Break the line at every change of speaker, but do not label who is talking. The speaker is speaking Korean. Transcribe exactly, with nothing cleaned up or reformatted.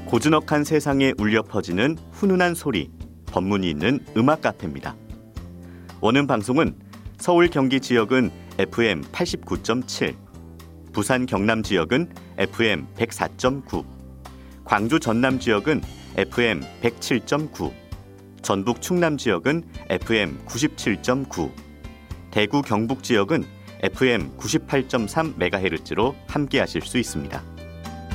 고즈넉한 세상에 울려 퍼지는 훈훈한 소리, 법문이 있는 음악 카페입니다. 오는 방송은 서울 경기 지역은 에프엠 팔십구 점 칠, 부산 경남 지역은 에프엠 백사 점 구, 광주 전남 지역은 에프엠 백칠 점 구, 전북 충남 지역은 에프엠 구십칠 점 구, 대구 경북 지역은 에프엠 구십팔 점 삼 메가헤르츠로 함께하실 수 있습니다.